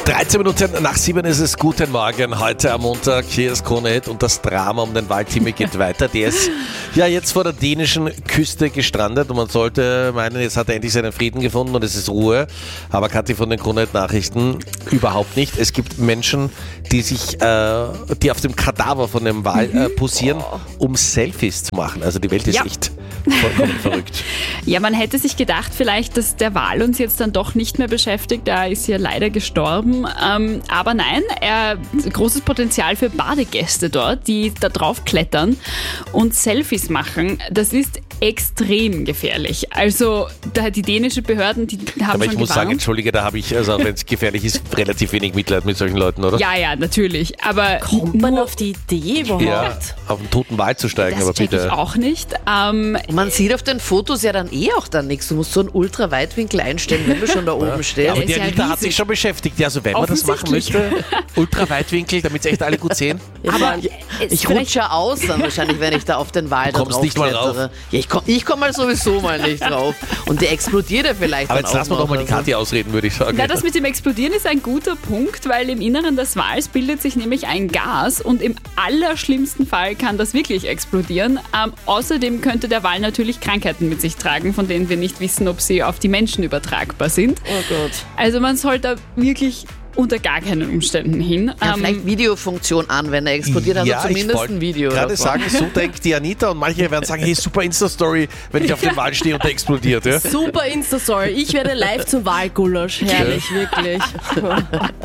13 Minuten nach 7 ist es. Guten Morgen, heute am Montag. Hier ist Krone Hit und das Drama um den Waldhimmel geht weiter. Der ist ja jetzt vor der dänischen Küste gestrandet und man sollte meinen, jetzt hat er endlich seinen Frieden gefunden und es ist Ruhe. Aber Kathi, von den Krone Hit Nachrichten überhaupt nicht. Es gibt Menschen, die auf dem Kadaver von dem Wal posieren, um Selfies zu machen. Also die Welt ist echt vollkommen verrückt. Ja, man hätte sich gedacht vielleicht, dass der Wal uns jetzt dann doch nicht mehr beschäftigt. Er ist ja leider gestorben. Aber nein, er großes Potenzial für Badegäste dort, die da drauf klettern und Selfies machen. Das ist extrem gefährlich. Also die dänischen Behörden, die haben aber schon ich muss sagen, entschuldige, da habe ich, also wenn es gefährlich ist, relativ wenig Mitleid mit solchen Leuten, oder? Ja, natürlich. Aber kommt man auf die Idee überhaupt? Ja, auf den toten Wal zu steigen, das aber check bitte. ich auch nicht. Man sieht auf den Fotos ja dann auch dann nichts. Du musst so einen Ultraweitwinkel einstellen, wenn du schon da oben stehst. Aber ist die ja Anita hat riesig. sich schon beschäftigt. Ja, also wenn man das machen Offensichtlich. möchte, Ultraweitwinkel, damit es echt alle gut sehen. Aber ich rutsche aus dann wahrscheinlich, wenn ich da auf den Wal da kommst drauf nicht mal klettere. Ja, ich komm mal sowieso mal nicht drauf. Und der explodiert ja vielleicht Aber dann jetzt lassen wir auch doch mal noch. die Kathi ausreden, würde ich sagen. Na, das mit dem Explodieren ist ein guter Punkt, weil im Inneren des Wals bildet sich nämlich ein Gas und im allerschlimmsten Fall kann das wirklich explodieren. Außerdem könnte der Wal natürlich Krankheiten mit sich tragen, von denen wir nicht wissen, ob sie auf die Menschen übertragbar sind. Oh Gott. Also man sollte wirklich unter gar keinen Umständen hin. Ja, vielleicht Videofunktion an, wenn er explodiert, also zumindest ein Video. Ich wollte gerade davon. sagen, so denkt die Anita und manche werden sagen, hey, super Insta-Story, wenn ich auf dem Wal stehe und der explodiert. Ja? Super Insta-Story. Ich werde live zum Wahlgulasch. Herrlich, wirklich.